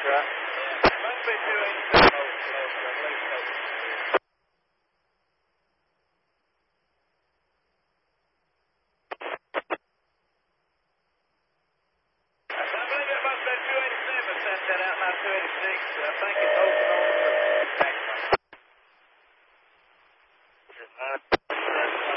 Right. Must be 286. I believe it must be 287 sent that out, not 286. I think it's open on the